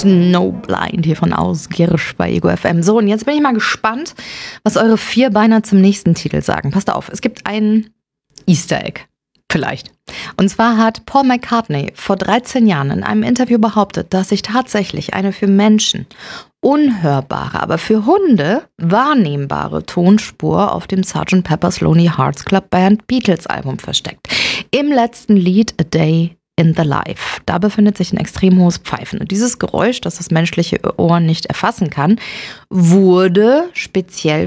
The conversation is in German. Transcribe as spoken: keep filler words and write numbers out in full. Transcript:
Snowblind hier von Ausgirisch bei Ego F M. So, und jetzt bin ich mal gespannt, was eure Vierbeiner zum nächsten Titel sagen. Passt auf, es gibt ein Easter Egg. Vielleicht. Und zwar hat Paul McCartney vor dreizehn Jahren in einem Interview behauptet, dass sich tatsächlich eine für Menschen unhörbare, aber für Hunde wahrnehmbare Tonspur auf dem Sergeant Pepper's Lonely Hearts Club Band Beatles Album versteckt. Im letzten Lied A Day in the Life. Da befindet sich ein extrem hohes Pfeifen. Und dieses Geräusch, das das menschliche Ohr nicht erfassen kann, wurde speziell